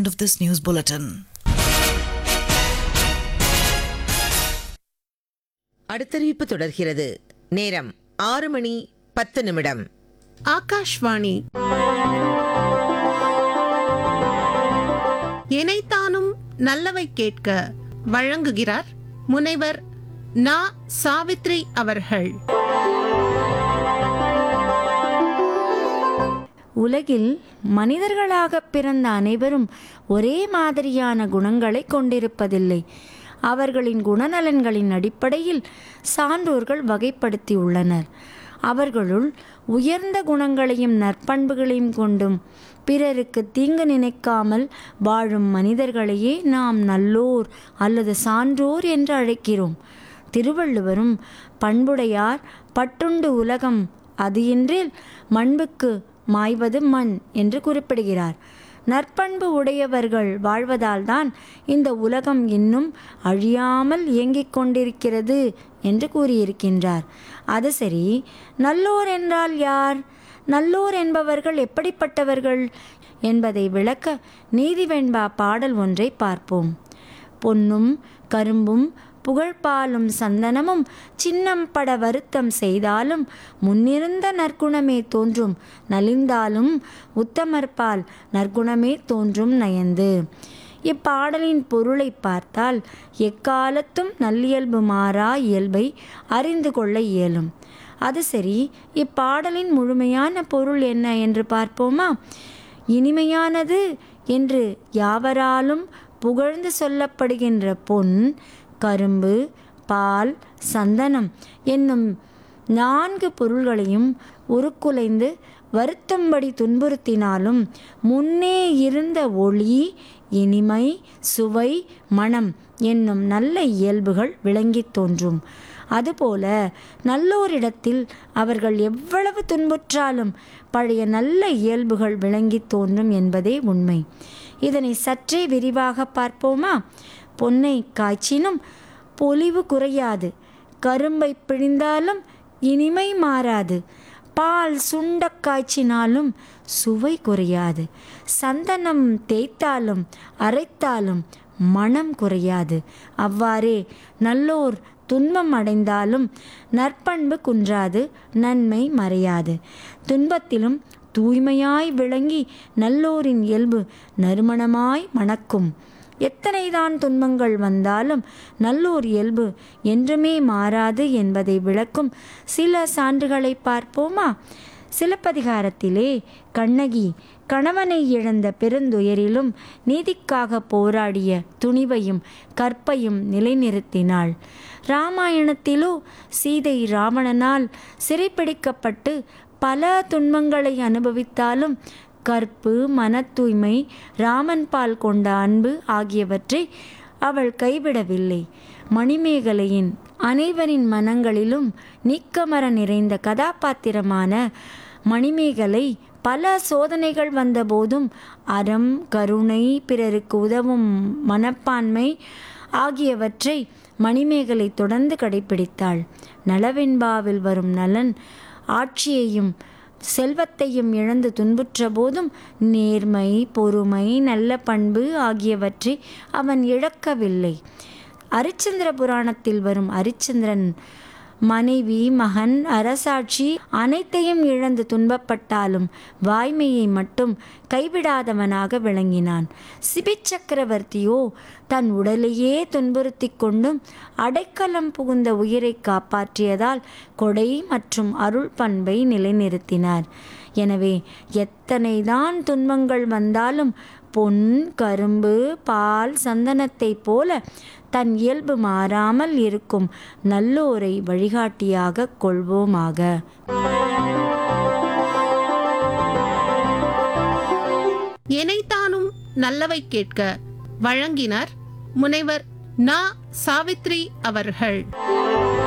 end of this news bulletin. அடுத்தறிவிப்பு தொடர்கிறது. நேரம் 6:10. ஆகாஷ்வாணி. இணைத்தானும் நல்லவை கேட்க வழங்குகிறார் முனைவர் நா. சாவித்ரி அவர்கள். உலகில் மனிதர்களாக பிறந்த அனைவரும் ஒரே மாதிரியான குணங்களை கொண்டிருப்பதில்லை. அவர்களின் குணநலன்களின் அடிப்படையில் சான்றோர்கள் வகைப்படுத்தியுள்ளனர். அவர்களுள் உயர்ந்த குணங்களையும் நற்பண்புகளையும் கொண்டும் பிறருக்கு தீங்கு நினைக்காமல் வாழும் மனிதர்களையே நாம் நல்லோர் அல்லது சான்றோர் என்று அழைக்கிறோம். திருவள்ளுவரும் பண்புடையார் பட்டுண்டு உலகம் அது இன்றில் மண்புக்கு மாய்வது மண் என்று குறிப்பிடுகிறார். நற்பண்பு உடையவர்கள் வாழ்வதால்தான் இந்த உலகம் இன்னும் அழியாமல் இயங்கிக் கொண்டிருக்கிறது என்று கூறியிருக்கின்றார். அது சரி, நல்லோர் என்றால் யார்? நல்லோர் என்பவர்கள் எப்படிப்பட்டவர்கள் என்பதை விளக்க நீதிவெண்பா பாடல் ஒன்றை பார்ப்போம். பொன்னும் கரும்பும் புகழ்பாலும் சந்தனமும் சின்னம் பட வருத்தம் செய்தாலும் முன்னிருந்த நற்குணமே தோன்றும் நலிந்தாலும் உத்தமர்பால் நற்குணமே தோன்றும் நயந்து. இப்பாடலின் பொருளை பார்த்தால் எக்காலத்தும் நல்லியல்பு மாறா இயல்பை அறிந்து கொள்ள இயலும். அது சரி, இப்பாடலின் முழுமையான பொருள் என்ன என்று பார்ப்போமா? இனிமையானது என்று யாவராலும் புகழ்ந்து சொல்லப்படுகின்ற பொன், கரும்பு, பால், சந்தனம் என்னும் 4 பொருள்களையும் உருக்குலைந்து வருத்தும்படி துன்புறுத்தினாலும் முன்னே இருந்த ஒளி, இனிமை, சுவை, மனம் என்னும் நல்ல இயல்புகள் விளங்கித் தோன்றும். அதுபோல நல்லோரிடத்தில் அவர்கள் எவ்வளவு துன்புற்றாலும் பழைய நல்ல இயல்புகள் விளங்கித் தோன்றும் என்பதே உண்மை. இதனை சற்றே விரிவாக பார்ப்போமா? பொன்னை காய்ச்சினும் பொலிவு குறையாது, கரும்பை பிழிந்தாலும் இனிமை மாறாது, பால் சுண்ட காய்ச்சினாலும் சுவை குறையாது, சந்தனம் தேய்த்தாலும் அரைத்தாலும் மனம் குறையாது. அவ்வாறே நல்லோர் துன்பம் அடைந்தாலும் நற்பண்பு குன்றாது, நன்மை மறையாது. துன்பத்திலும் தூய்மையாய் விளங்கி நல்லோரின் இயல்பு நறுமணமாய் மணக்கும். எத்தனைதான் துன்பங்கள் வந்தாலும் நல்லோர் இயல்பு என்றுமே மாறாது என்பதை விளக்கும் சில சான்றுகளை பார்ப்போமா? சிலப்பதிகாரத்திலே கண்ணகி கணவனை இழந்த பெருந்துயரிலும் நீதிக்காக போராடிய துணிவையும் கற்பையும் நிலைநிறுத்தினாள். இராமாயணத்திலோ சீதை ராவணனால் சிறைப்பிடிக்கப்பட்டு பல துன்பங்களை அனுபவித்தாலும் கற்பு, மன தூய்மை, ராமன் பால் கொண்ட அன்பு ஆகியவற்றை அவள் கைவிடவில்லை. மணிமேகலையின் அனைவரின் மனங்களிலும் நீக்கமர நிறைந்த கதாபாத்திரமான மணிமேகலை பல சோதனைகள் வந்தபோதும் அறம், கருணை, பிறருக்கு உதவும் மனப்பான்மை ஆகியவற்றை மணிமேகலை தொடர்ந்து கடைப்பிடித்தாள். நலவெண்பாவில் வரும் நலன் ஆட்சியையும் செல்வத்தையும் இழந்து துன்புற்ற போதும் நேர்மை, பொறுமை, நல்ல பண்பு ஆகியவற்றை அவன் இழக்கவில்லை. அரிச்சந்திர புராணத்தில் வரும் அரிச்சந்திரன் மனைவி, மகன், அரசாட்சி அனைத்தையும் இழந்து துன்பப்பட்டாலும் வாய்மையை மட்டும் கைவிடாதவனாக விளங்கினான். சிபி சக்கரவர்த்தியோ தன் உடலையே துன்புறுத்தி கொண்டும் அடைக்கலம் புகுந்த உயிரை காப்பாற்றியதால் கொடை மற்றும் அருள் பண்பை நிலைநிறுத்தினார். எனவே எத்தனைதான் துன்பங்கள் வந்தாலும் பொன், கரும்பு, பால், சந்தனத்தை போல தன் இயல்பு மாறாமல் இருக்கும் நல்லோரை வழிகாட்டியாக கொள்வோமாக. இணைத்தானும் நல்லவை கேட்க வழங்கினார் முனைவர் நா. சாவித்ரி அவர்கள்.